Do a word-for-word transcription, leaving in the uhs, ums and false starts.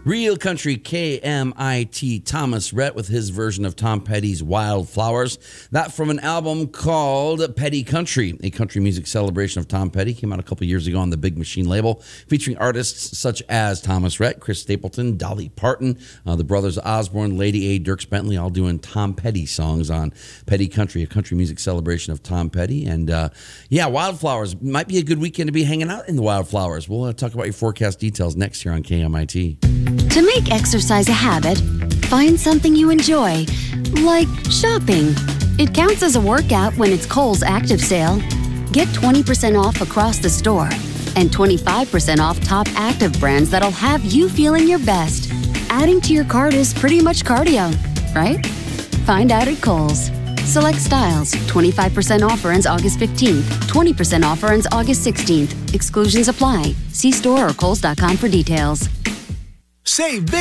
Real Country K M I T, Thomas Rhett with his version of Tom Petty's Wildflowers. That from an album called Petty Country, a country music celebration of Tom Petty. Came out a couple years ago on the Big Machine label, featuring artists such as Thomas Rhett, Chris Stapleton, Dolly Parton, uh, the brothers Osborne, Lady A, Dierks Bentley, all doing Tom Petty songs on Petty Country, a country music celebration of Tom Petty. And uh, yeah, Wildflowers. Might be a good weekend to be hanging out in the Wildflowers. We'll uh, talk about your forecast details next here on K M I T. To make exercise a habit, find something you enjoy, like shopping. It counts as a workout when it's Kohl's Active Sale. Get twenty percent off across the store and twenty-five percent off top active brands that'll have you feeling your best. Adding to your cart is pretty much cardio, right? Find out at Kohl's. Select styles. twenty-five percent offer ends August fifteenth. twenty percent offer ends August sixteenth. Exclusions apply. See store or kohls dot com for details. Save big